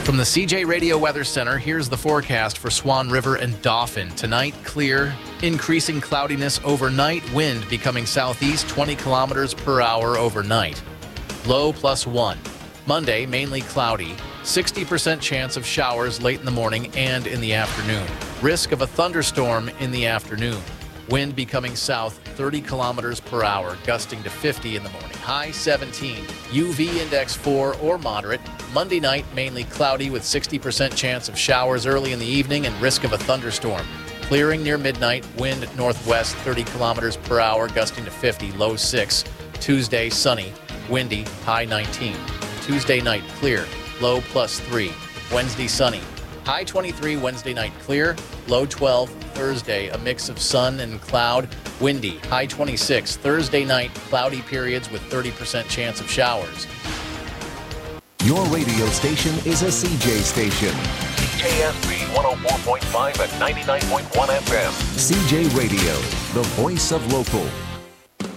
From the CJ Radio Weather Center, here's the forecast for Swan River and Dauphin. Tonight, clear, increasing cloudiness overnight, wind becoming southeast 20 kilometers per hour overnight. Low +1. Monday, mainly cloudy, 60% chance of showers late in the morning and in the afternoon. Risk of a thunderstorm in the afternoon. Wind becoming south 30 kilometers per hour, gusting to 50 in the morning. High 17. UV index 4 or moderate. Monday night, mainly cloudy with 60% chance of showers early in the evening and risk of a thunderstorm. Clearing near midnight, wind northwest 30 kilometers per hour, gusting to 50, low 6. Tuesday, sunny, windy, high 19. Tuesday night, clear, low +3. Wednesday, sunny, high 23. Wednesday night, clear, low 12. Thursday, a mix of sun and cloud, windy, high 26. Thursday night, cloudy periods with 30% chance of showers. Your radio station is a CJ station. CJSB 104.5 and 99.1 FM. CJ Radio, the voice of local.